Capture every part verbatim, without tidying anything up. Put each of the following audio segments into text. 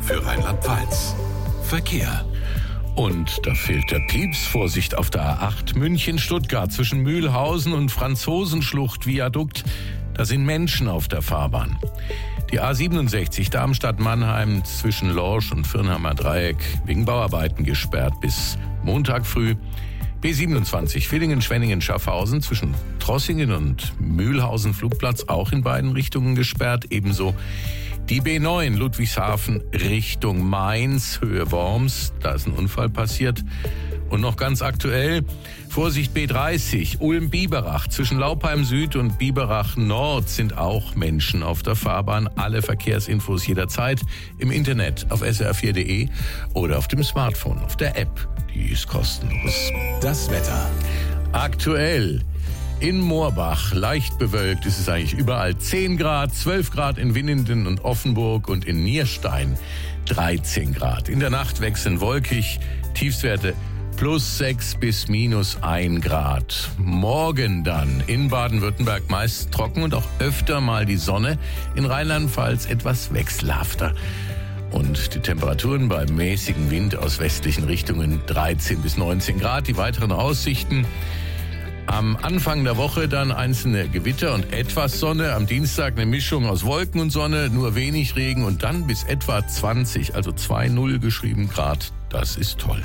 für Rheinland-Pfalz. Verkehr. Und da fehlt der Pieps. Vorsicht auf der A acht München-Stuttgart zwischen Mühlhausen und Franzosenschlucht-Viadukt. Da sind Menschen auf der Fahrbahn. Die A siebenundsechzig Darmstadt-Mannheim zwischen Lorsch und Firnheimer Dreieck wegen Bauarbeiten gesperrt bis Montag früh. B siebenundzwanzig Villingen-Schwenningen-Schaffhausen zwischen Trossingen und Mühlhausen Flugplatz auch in beiden Richtungen gesperrt. Ebenso die B neun Ludwigshafen Richtung Mainz, Höhe Worms. Da ist ein Unfall passiert. Und noch ganz aktuell, Vorsicht B dreißig, Ulm-Biberach. Zwischen Laupheim Süd und Biberach Nord sind auch Menschen auf der Fahrbahn. Alle Verkehrsinfos jederzeit im Internet auf s r f vier punkt d e oder auf dem Smartphone, auf der App. Die ist kostenlos. Das Wetter. Aktuell in Moorbach, leicht bewölkt, ist es eigentlich überall zehn Grad, zwölf Grad in Winnenden und Offenburg und in Nierstein dreizehn Grad. In der Nacht wechseln wolkig, Tiefstwerte plus sechs bis minus ein Grad. Morgen dann in Baden-Württemberg meist trocken und auch öfter mal die Sonne. In Rheinland-Pfalz etwas wechselhafter. Und die Temperaturen bei mäßigem Wind aus westlichen Richtungen dreizehn bis neunzehn Grad. Die weiteren Aussichten: am Anfang der Woche dann einzelne Gewitter und etwas Sonne. Am Dienstag eine Mischung aus Wolken und Sonne, nur wenig Regen und dann bis etwa zwanzig, also zwei null geschrieben Grad. Das ist toll.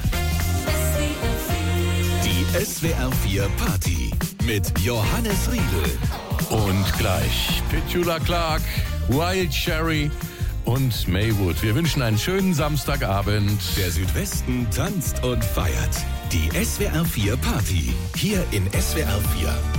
Die S W R vier Party mit Johannes Riedel. Und gleich Petula Clark, Wild Cherry und Maywood. Wir wünschen einen schönen Samstagabend. Der Südwesten tanzt und feiert. Die S W R vier Party. Hier in S W R vier.